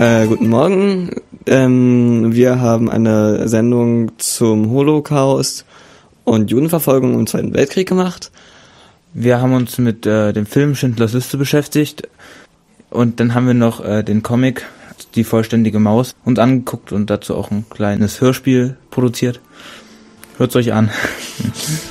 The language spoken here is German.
Guten Morgen. Wir haben eine Sendung zum Holocaust und Judenverfolgung im Zweiten Weltkrieg gemacht. Wir haben uns mit dem Film Schindlers Liste beschäftigt und dann haben wir noch den Comic Die vollständige Maus uns angeguckt und dazu auch ein kleines Hörspiel produziert. Hört's euch an.